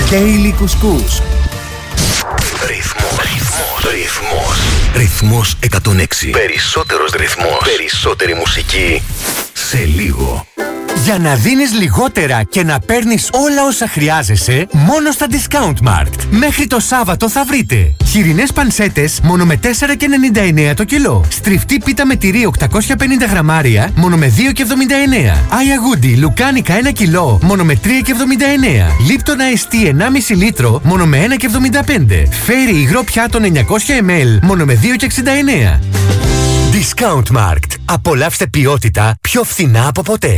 Daily Κουσκούς. Ρυθμός 106. Περισσότερος ρυθμός. Περισσότερη μουσική. Σε λίγο. Για να δίνεις λιγότερα και να παίρνεις όλα όσα χρειάζεσαι, μόνο στα Discountmarkt. Μέχρι το Σάββατο θα βρείτε χοιρινές πανσέτες μόνο με 4,99 το κιλό. Στριφτή πίτα με τυρί 850 γραμμάρια μόνο με 2,79. Άια Γούντι λουκάνικα 1 κιλό μόνο με 3,79. Λίπτον αϊστή 1,5 λίτρο μόνο με 1,75. Φέρι υγρό πιάτων 900 ml μόνο με 2,69. Discountmarkt. Απολαύστε ποιότητα πιο φθηνά από ποτέ.